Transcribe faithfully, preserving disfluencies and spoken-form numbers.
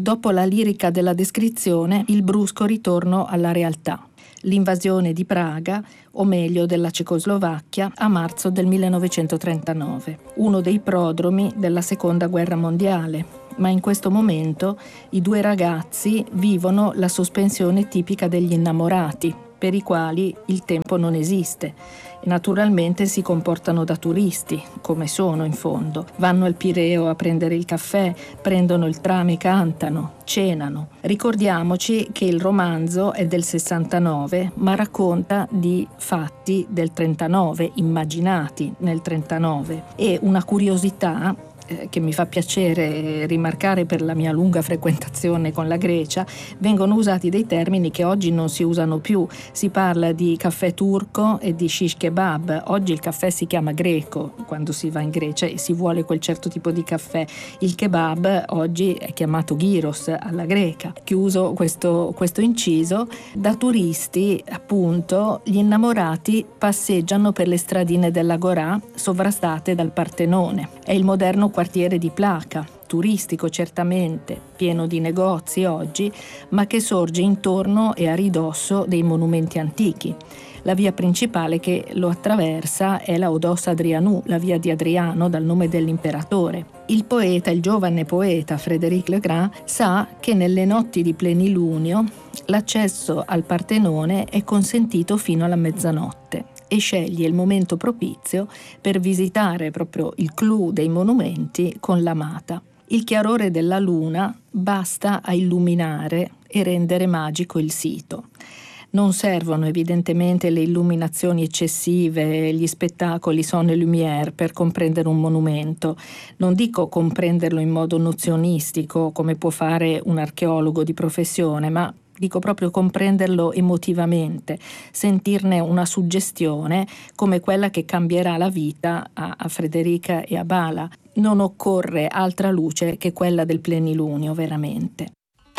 dopo la lirica della descrizione, il brusco ritorno alla realtà. L'invasione di Praga, o meglio della Cecoslovacchia, a marzo del millenovecentotrentanove, uno dei prodromi della Seconda Guerra Mondiale. Ma in questo momento i due ragazzi vivono la sospensione tipica degli innamorati, per i quali il tempo non esiste. E naturalmente si comportano da turisti, come sono in fondo. Vanno al Pireo a prendere il caffè, prendono il tram e cantano, cenano. Ricordiamoci che il romanzo è del sessantanove, ma racconta di fatti del trentanove, immaginati nel trentanove. E una curiosità eh, che mi fa piacere rimarcare per la mia lunga frequentazione con la Grecia, vengono usati dei termini che oggi non si usano più. Si parla di caffè turco e di shish kebab. Oggi il caffè si chiama greco quando si va in Grecia e si vuole quel certo tipo di caffè. Il kebab oggi è chiamato gyros alla greca. Chiuso questo, questo inciso, da turisti appunto gli innamorati passeggiano per le stradine dell'Agorà sovrastate dal Partenone. È il moderno quartiere di Plaka, turistico certamente, pieno di negozi oggi, ma che sorge intorno e a ridosso dei monumenti antichi. La via principale che lo attraversa è la Odos Adrianou, la via di Adriano dal nome dell'imperatore. Il poeta, il giovane poeta Frédéric Legrand sa che nelle notti di plenilunio l'accesso al Partenone è consentito fino alla mezzanotte e sceglie il momento propizio per visitare proprio il clou dei monumenti con l'amata. Il chiarore della luna basta a illuminare e rendere magico il sito. Non servono evidentemente le illuminazioni eccessive, gli spettacoli son et lumière per comprendere un monumento. Non dico comprenderlo in modo nozionistico come può fare un archeologo di professione, ma dico proprio comprenderlo emotivamente, sentirne una suggestione come quella che cambierà la vita a, a Frederica e a Bala. Non occorre altra luce che quella del plenilunio, veramente.